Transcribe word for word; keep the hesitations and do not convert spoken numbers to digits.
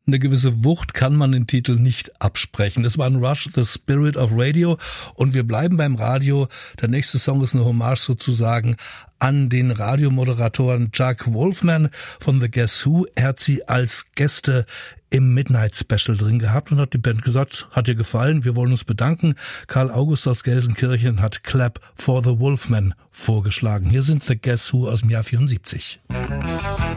Eine gewisse Wucht kann man den Titel nicht absprechen. Das war ein Rush, The Spirit of Radio. Und wir bleiben beim Radio. Der nächste Song ist eine Hommage sozusagen an den Radiomoderatoren Jack Wolfman von The Guess Who. Er hat sie als Gäste im Midnight Special drin gehabt und hat die Band gesagt, hat dir gefallen, wir wollen uns bedanken. Karl August aus Gelsenkirchen hat Clap for the Wolfman vorgeschlagen. Hier sind The Guess Who aus dem Jahr vierundsiebzig.